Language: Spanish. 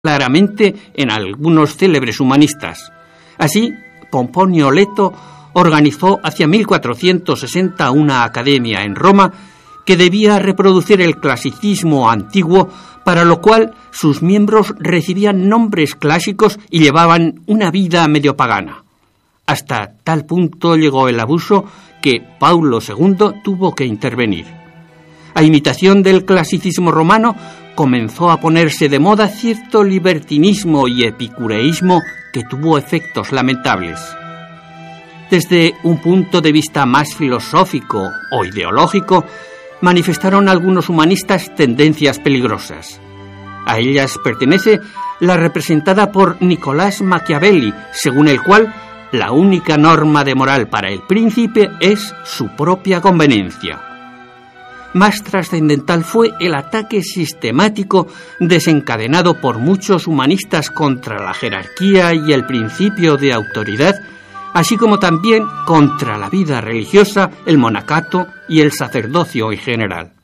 claramente en algunos célebres humanistas. Así, Pomponio Leto organizó hacia 1460 una academia en Roma que debía reproducir el clasicismo antiguo, para lo cual sus miembros recibían nombres clásicos y llevaban una vida medio pagana. Hasta tal punto llegó el abuso que Paulo II tuvo que intervenir. A imitación del clasicismo romano, comenzó a ponerse de moda cierto libertinismo y epicureísmo que tuvo efectos lamentables. Desde un punto de vista más filosófico o ideológico, manifestaron algunos humanistas tendencias peligrosas. A ellas pertenece la representada por Nicolás Machiavelli, según el cual la única norma de moral para el príncipe es su propia conveniencia. Más trascendental fue el ataque sistemático desencadenado por muchos humanistas contra la jerarquía y el principio de autoridad, así como también contra la vida religiosa, el monacato y el sacerdocio en general.